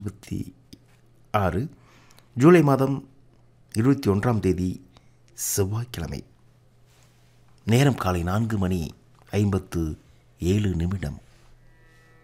26 ஜூலை மாதம் 21ஆம் தேதி செவ்வாய்க்கிழமை. நேரம் காலை 4:57 நிமிடம்.